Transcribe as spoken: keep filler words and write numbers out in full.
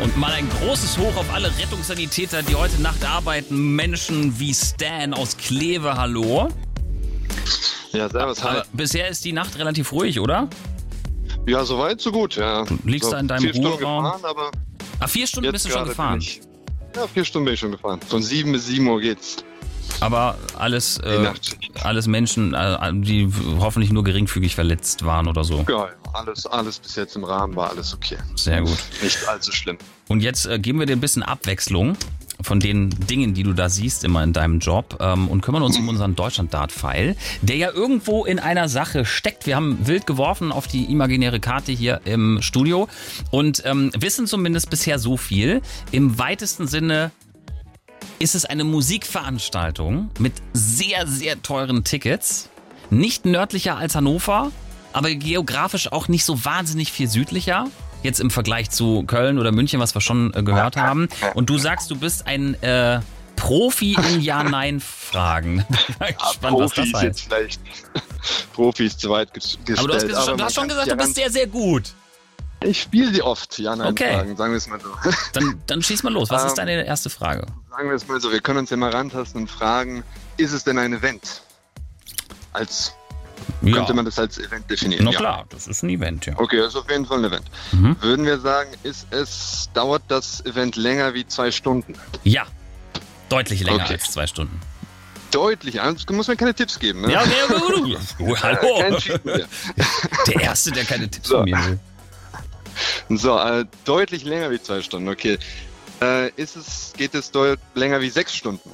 Und mal ein großes Hoch auf alle Rettungssanitäter, die heute Nacht arbeiten. Menschen wie Stan aus Kleve, hallo. Ja, servus, hi. Aber bisher ist die Nacht relativ ruhig, oder? Ja, soweit, so gut, ja. Du liegst so da in deinem vier Ruheraum. Stunden gefahren, aber Ah, vier Stunden jetzt bist du schon gerade gefahren. bin ich- Ja, vier Stunden bin ich schon gefahren. Von sieben bis sieben Uhr geht's. Aber alles, Die äh, Nachtschicht. alles Menschen, äh, die hoffentlich nur geringfügig verletzt waren oder so. Ja, alles, alles bis jetzt im Rahmen war alles okay. Sehr gut. Nicht allzu schlimm. Und jetzt äh, geben wir dir ein bisschen Abwechslung von den Dingen, die du da siehst, immer in deinem Job, ähm, und kümmern uns um unseren Deutschland-Dart-Pfeil, der ja irgendwo in einer Sache steckt. Wir haben wild geworfen auf die imaginäre Karte hier im Studio und ähm, wissen zumindest bisher so viel. Im weitesten Sinne ist es eine Musikveranstaltung mit sehr, sehr teuren Tickets. Nicht nördlicher als Hannover, aber geografisch auch nicht so wahnsinnig viel südlicher. Jetzt im Vergleich zu Köln oder München, was wir schon äh, gehört haben. Und du sagst, du bist ein äh, Profi in Ja-Nein-Fragen. Ich bin gespannt, was Profi das ist heißt. jetzt vielleicht. Profi ist zu weit ges- gestellt. Aber du hast, gesagt, du man hast schon kann gesagt, ja du bist sehr, sehr gut. Ich spiele sie oft, ja, nein, Okay. Fragen, sagen wir es mal so. Dann, dann schieß mal los. Was ist Ähm, deine erste Frage? Sagen wir es mal so, wir können uns ja mal rantasten und fragen, ist es denn ein Event? Als Ja, könnte man das als Event definieren? na Ja. klar, das ist ein Event, ja. Okay, das ist auf jeden Fall ein Event. Mhm. Würden wir sagen, ist es, dauert das Event länger wie zwei Stunden? Ja, deutlich länger Okay. als zwei Stunden. Deutlich, also muss man keine Tipps geben, ne? Ja, okay, gut, gut. Hallo. Kein Cheaten mehr. Der Erste, der keine Tipps So. von mir will. So, äh, deutlich länger wie zwei Stunden, okay. Äh, ist es, geht es deut länger wie sechs Stunden?